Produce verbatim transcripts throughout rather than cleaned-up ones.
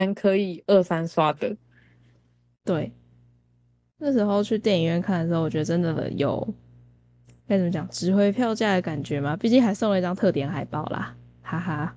可以二三刷的。 对，那时候去电影院看的时候，我觉得真的有该怎么讲，值回票价的感觉嘛。毕竟还送了一张特典海报啦，哈哈。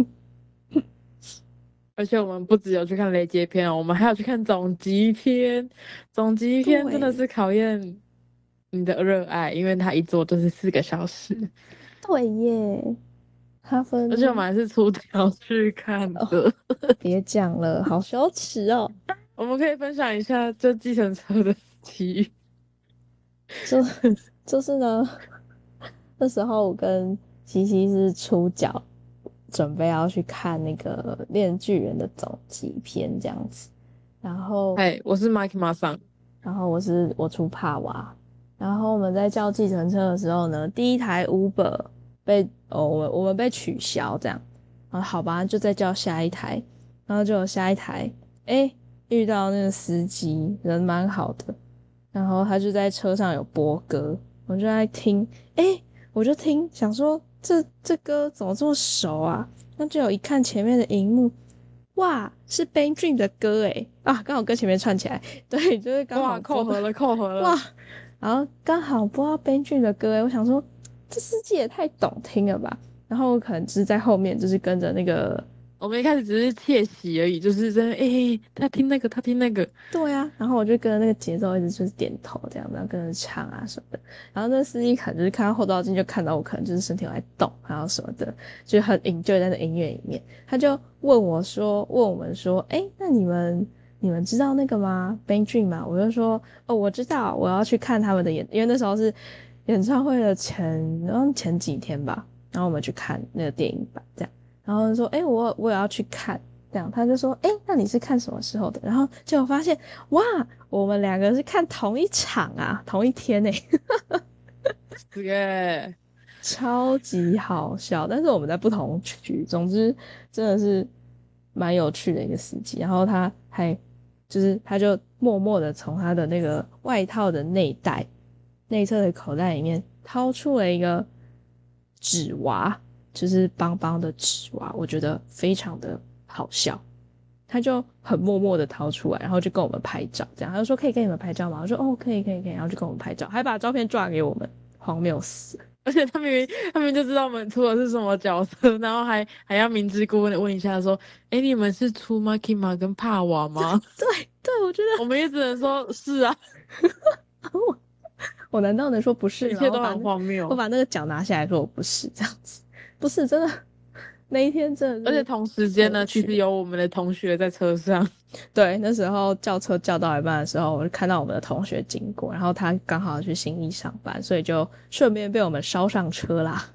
而且我们不只有去看雷杰片哦，我们还要去看总集篇。总集篇真的对是考验你的热爱，因为它一坐就是四个小时， 对耶，哈而且我们分还是出条去看哦， 的。 别讲了，好羞耻哦。 我们可以分享一下这计程车的奇遇。 就就是呢，那时候我跟西西是出脚，准备要去看那个《链锯人》的总集篇这样子。然后， 嗨，我是 Mike 马桑。 然后我是我出帕瓦，然后我们在叫计程车的时候呢，第一台 Uber 被哦，我们我们被取消这样，然后好吧，就再叫下一台，然后就有下一台，诶，遇到那个司机人蛮好的，然后他就在车上有播歌，我就在听，诶，我就听，想说这这歌怎么这么熟啊？那就有一看前面的荧幕，哇，是 Ben Dream 的歌诶，啊，刚好跟前面串起来，对，就是刚好哇， 播的， 扣合了，扣合哇， 了。 然后刚好播到 Ben Dream 的歌诶，我想说这司机也太懂听了吧，然后我可能就是在后面就是跟着那个我们一开始只是窃喜而已，就是在哎、欸，他听那个，他听那个。 对啊，然后我就跟着那个节奏一直就是点头这样，然后跟着唱啊什么的。然后那司机可能就是看到后照镜就看到我可能就是身体有在动，然后什么的，就很 enjoy 在那音乐里面。他就问我说，问我们说，哎，那你们你们知道那个吗 b a n Dream 吗？我就说，哦，我知道，我要去看他们的演，因为那时候是演唱会的前，然后前几天吧，然后我们去看那个电影版这样，然后说，哎，我我也要去看。这样，他就说：“哎、欸那你是看什么时候的？”然后结果发现，哇，我们两个是看同一场啊，同一天呢、欸是个超级好笑。但是我们在不同区，总之真的是蛮有趣的一个司机。然后他还就是他就默默的从他的那个外套的内袋内侧的口袋里面掏出了一个纸娃，就是邦邦的纸娃，我觉得非常的好笑。他就很默默的掏出来，然后就跟我们拍照，这样他就说可以跟你们拍照吗？我说哦可以可以可以，然后就跟我们拍照，还把照片转给我们，荒谬死了。 而且他明明他明明就知道我们出的是什么角色，然后还还要明知故问的问一下说，哎，你们是出 Makima 跟帕瓦吗？ 对对，我觉我得们也只能说是啊。 我我难道能说不是？ 一切都很然后把那荒谬。 我把那个奖拿下来说我不是这样子，不是真的，那一天真的是而且同时太间呢，其有趣了。 实有我们的同学在车上。 对，那时候叫车叫到一半的时候，我就看到我们的同学经过，然后他刚好去新义上班，所以就顺便被我们捎上车啦。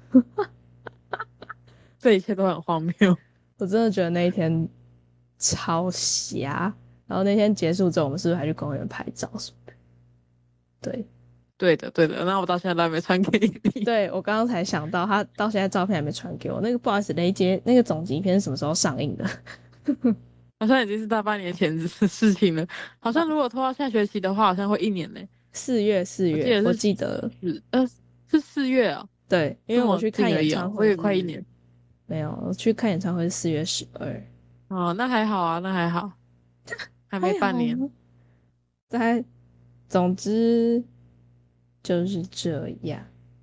这一切都很荒谬。 我真的觉得那一天超瞎。然后那天结束之后，我们是不是还去公园拍照什么的？对， 对的，对的。那我到现在都还没传给你。 对我刚刚才想到，他到现在照片还没传给我。那个不好意思，雷杰那个总集片是什么时候上映的？ 好像已经是大半年前的事情了。好像如果拖到下学期的话，好像会一年呢。 四月，四月，我我记得是记得， 四呃是四月啊。 对，因为我这么去看演近而已哦，我以唱会是为快一年。 没有，我去看演唱会是四月十二， 哦，那还好啊，那还好，还没还半年。 好，在，总之就是这样。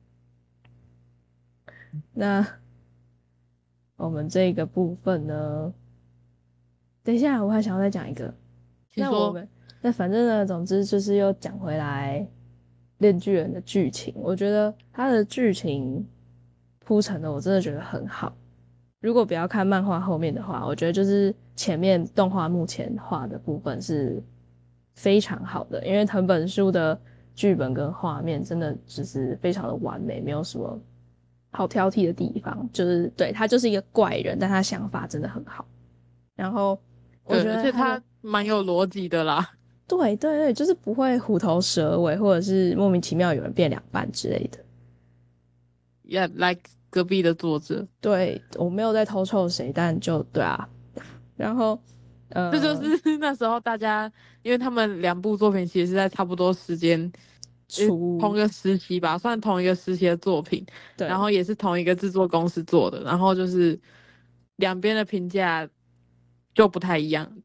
那我们这个部分呢，等一下我还想要再讲一个。 请说。 那我们那反正呢，总之就是又讲回来《链锯人》的剧情，我觉得它的剧情铺陈的我真的觉得很好。如果不要看漫画后面的话，我觉得就是前面动画目前画的部分是非常好的，因为藤本树的剧本跟画面真的只是非常的完美，没有什么好挑剔的地方。就是对他就是一个怪人，但他想法真的很好。然后我对， 觉而且得他的他蛮有逻辑的啦。 对对对，就是不会虎头蛇尾，或者是莫名其妙有人变两半之类的。 也、yeah, like 隔壁的作者。 对我没有在偷臭谁，但就对啊。然后这就呃， 是那时候大家，因为他们两部作品其实是在差不多时间，呃，同出一个时期吧，算同一个时期的作品，然对后也是同一个制作公司做的，然后就是两边的评价就不太一样。